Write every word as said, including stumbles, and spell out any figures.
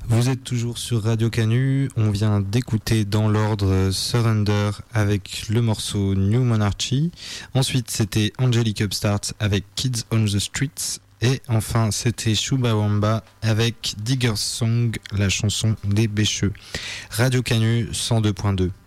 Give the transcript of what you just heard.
Vous êtes toujours sur Radio Canu, on vient d'écouter dans l'ordre Surrender avec le morceau New Monarchy, ensuite c'était Angelic Upstart avec Kids on the Streets, et enfin c'était Chumbawamba avec Digger's Song, la chanson des Bêcheux. Radio Canu cent deux point deux.